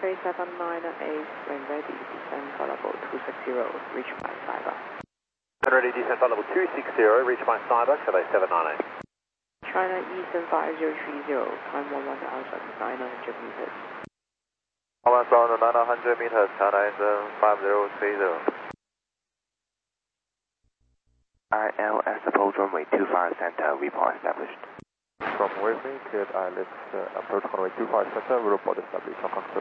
3798, when ready, descend for level 260, reach by cyber. Ready, descent on level 260, reach by cyber, Cathay 798. China Eastern 5030, climb 1,900 meters. 1,900 meters, China Eastern 5030. ILS approach runway 25 center, report established. From with me, cleared ILS approach runway 25 center, report established.